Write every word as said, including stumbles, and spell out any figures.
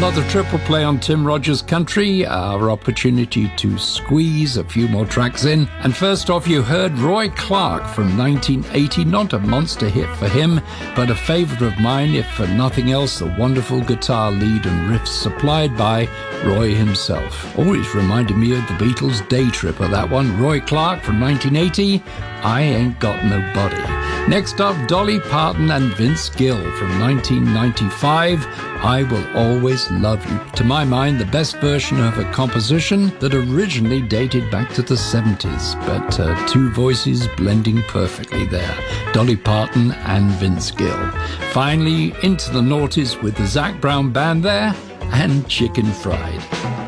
Another triple play on Tim Rogers Country, our opportunity to squeeze a few more tracks in. And first off, you heard Roy Clark from nineteen eighty, not a monster hit for him, but a favourite of mine, if for nothing else, the wonderful guitar lead and riffs supplied by Roy himself. Always reminded me of the Beatles' Day Tripper, that one. Roy Clark from nineteen eighty, I Ain't Got No Body. Next up, Dolly Parton and Vince Gill from nineteen ninety-five, I Will Always Love You. To my mind, the best version of a composition that originally dated back to the seventies, but uh, two voices blending perfectly there, Dolly Parton and Vince Gill. Finally, into the noughties with the Zac Brown Band there, and Chicken Fried.